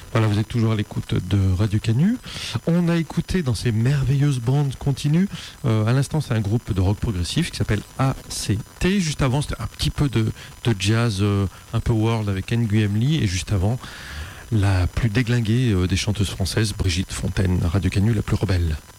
Voilà, vous êtes toujours à l'écoute de Radio Canu. On a écouté dans ces merveilleuses bandes continues, à l'instant c'est un groupe de rock progressif qui s'appelle ACT. Juste avant c'était un petit peu de jazz un peu world avec Nguyen Lee. Et juste avant, la plus déglinguée des chanteuses françaises, Brigitte Fontaine, Radio Canu la plus rebelle.